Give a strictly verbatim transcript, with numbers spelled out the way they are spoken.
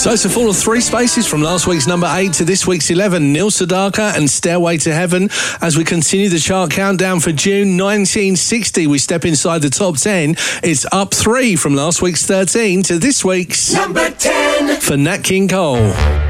So it's a fall of three spaces from last week's number eight to this week's eleven. Neil Sedaka and Stairway to Heaven. As we continue the chart countdown for June nineteen sixty, we step inside the top ten. It's up three from last week's thirteen to this week's number ten for Nat King Cole.